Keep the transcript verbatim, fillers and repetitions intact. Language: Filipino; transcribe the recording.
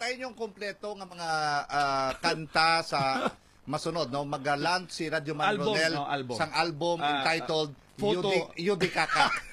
inyong kompleto ng mga ah, kanta sa masunod, no? Mag-launch si Radyo Album, Manronel no, album. sang album Ah, entitled photo. Yudi, Yudi Kaka.